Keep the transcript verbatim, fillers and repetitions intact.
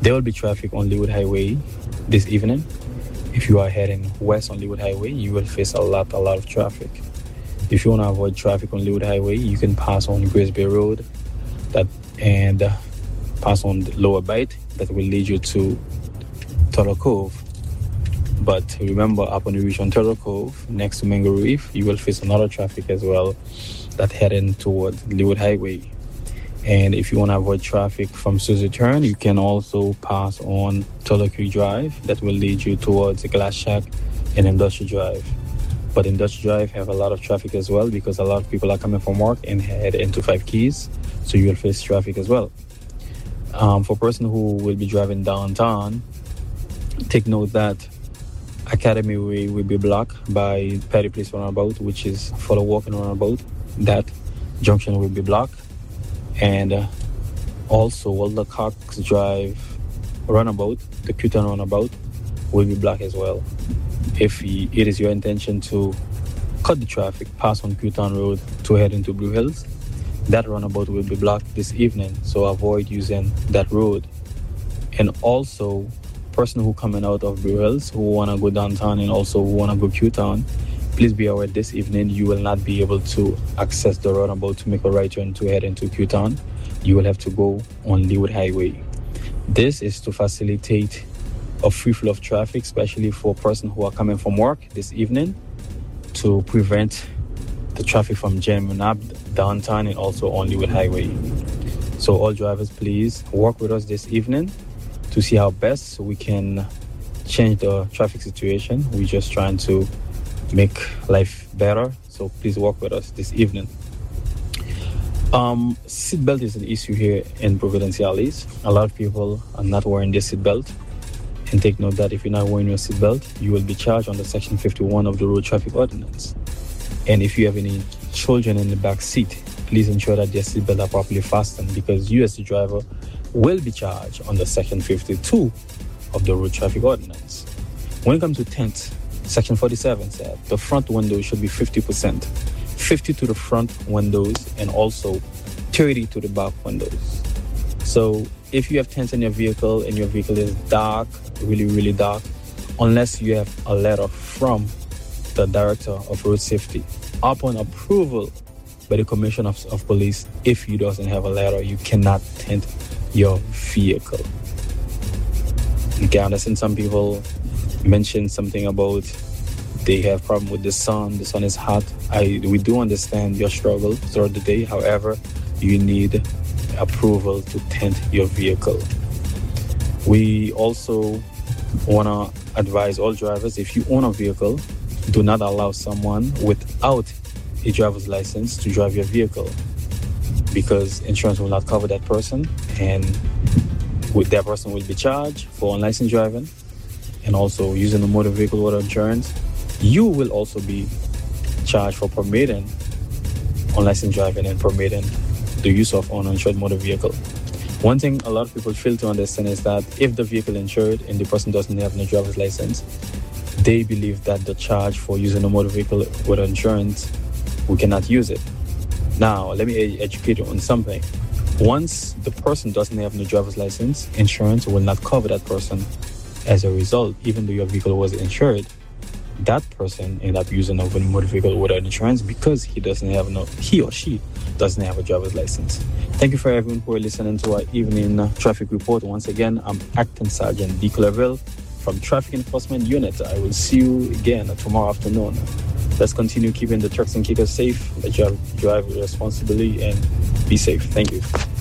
There will be traffic on Leeward Highway this evening. If you are heading west on Leeward Highway, you will face a lot, a lot of traffic. If you want to avoid traffic on Leeward Highway, you can pass on Grace Bay Road that and uh, pass on Lower Bight that will lead you to Turtle Cove. But remember, up when you reach on Turtle Cove, next to Mango Reef, you will face another traffic as well that heading toward Leeward Highway. And if you want to avoid traffic from Suzy Turn, you can also pass on Turtle Creek Drive that will lead you towards Glass Shack and Industrial Drive. But Industrial Drive have a lot of traffic as well because a lot of people are coming from work and head into Five Keys, so you will face traffic as well. Um, for a person who will be driving downtown, take note that Academy Way will be blocked by Perry Place Runabout, which is for the walking runabout. That junction will be blocked. And uh, also Walter Cox Drive runabout, the Q-turn runabout, will be blocked as well. If it is your intention to cut the traffic, pass on Q-turn Road to head into Blue Hills, that runabout will be blocked this evening, so avoid using that road. And also, person who coming out of Blue Hills who want to go downtown and also who want to go Q-town, please be aware this evening you will not be able to access the runabout to make a right turn to head into Q-town. You will have to go on Leeward Highway. This is to facilitate a free flow of traffic, especially for persons who are coming from work this evening, to prevent the traffic from jamming up downtown and also on Leeward Highway. So all drivers, please work with us this evening to see how best we can change the traffic situation. We're just trying to make life better, so please work with us this evening. Um, seatbelt is an issue here in Providenciales. A lot of people are not wearing their seatbelt. And take note that if you're not wearing your seatbelt, you will be charged under Section fifty-one of the Road Traffic Ordinance. And if you have any children in the back seat, please ensure that their seatbelt are properly fastened, because you as the driver will be charged under Section fifty-two of the Road Traffic Ordinance. When it comes to tents, Section forty-seven said the front window should be fifty percent, fifty to the front windows and also thirty to the back windows. So if you have tents in your vehicle and your vehicle is dark, really, really dark, unless you have a letter from the Director of Road Safety, upon approval by the Commissioner of, of Police, if you doesn't have a letter, you cannot tint your vehicle. Okay, I understand some people mentioned something about they have problem with the sun, the sun is hot. I we do understand your struggle throughout the day. However, you need approval to tint your vehicle. We also want to advise all drivers, if you own a vehicle, do not allow someone without a driver's license to drive your vehicle, because insurance will not cover that person, and with that person will be charged for unlicensed driving and also using a motor vehicle without insurance. You will also be charged for permitting unlicensed driving and permitting the use of uninsured motor vehicle. One thing a lot of people fail to understand is that if the vehicle insured and the person doesn't have no driver's license, they believe that the charge for using a motor vehicle with insurance, we cannot use it. Now, let me educate you on something. Once the person doesn't have no driver's license, insurance will not cover that person. As a result, even though your vehicle was insured, that person ended up using a motor vehicle without insurance because he doesn't have no, he or she doesn't have a driver's license. Thank you for everyone who are listening to our evening uh, traffic report. Once again, I'm Acting Sergeant D. Clerville from Traffic Enforcement Unit. I will see you again tomorrow afternoon. Let's continue keeping the trucks and kickers safe. Let's drive responsibly and be safe. Thank you.